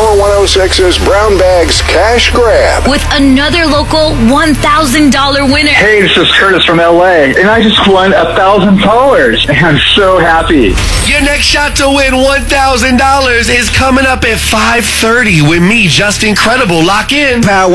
Power 106's Brown Bags Cash Grab. With another local $1,000 winner. Hey, this is Curtis from LA, and I just won $1,000. I'm so happy. Your next shot to win $1,000 is coming up at 5:30 with me, Just Incredible. Lock in. Power